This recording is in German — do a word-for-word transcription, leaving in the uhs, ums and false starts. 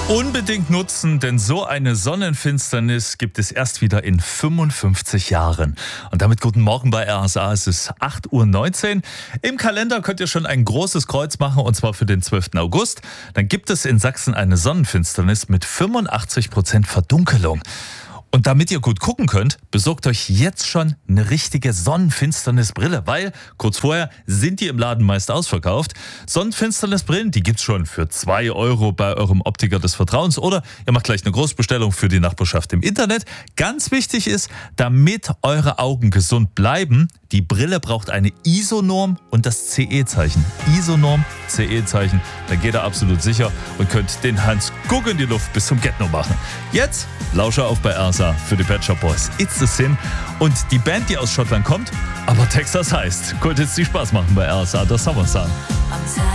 Unbedingt nutzen, denn so eine Sonnenfinsternis gibt es erst wieder in fünfundfünfzig Jahren. Und damit guten Morgen bei R S A, es ist acht Uhr neunzehn. Im Kalender könnt ihr schon ein großes Kreuz machen, und zwar für den zwölften August. Dann gibt es in Sachsen eine Sonnenfinsternis mit fünfundachtzig Prozent Verdunkelung. Und damit ihr gut gucken könnt, besorgt euch jetzt schon eine richtige Sonnenfinsternisbrille, weil kurz vorher sind die im Laden meist ausverkauft. Sonnenfinsternisbrillen, die gibt's schon für zwei Euro bei eurem Optiker des Vertrauens, oder ihr macht gleich eine Großbestellung für die Nachbarschaft im Internet. Ganz wichtig ist, damit eure Augen gesund bleiben, die Brille braucht eine I S O-Norm und das C E-Zeichen. I S O-Norm, C E-Zeichen, dann geht ihr absolut sicher und könnt den Hans Guck in die Luft bis zum Get-No machen. Jetzt Lauscher auf bei R S A für die Pet Shop Boys. It's the Sin. Und die Band, die aus Schottland kommt, aber Texas heißt. Könnt jetzt viel Spaß machen bei R S A, das Summer Sun.